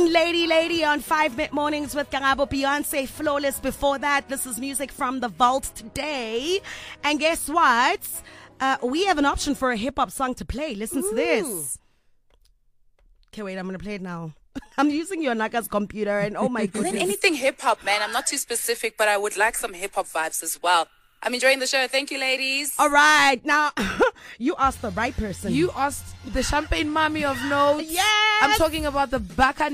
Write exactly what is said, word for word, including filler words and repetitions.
Lady Lady on five Mid Mornings with Karabo. Beyonce, Flawless. Before that, this is music from the vault today. And guess what? Uh, we have an option for a hip-hop song to play. Listen Ooh. to this. Okay, wait, I'm going to play it now. I'm using your Naka's computer and oh my goodness. Then anything hip-hop, man. I'm not too specific, but I would like some hip-hop vibes as well. I'm enjoying the show. Thank you, ladies. All right. Now, you asked the right person. You asked the champagne mommy of notes. Yes. I'm talking about the Baka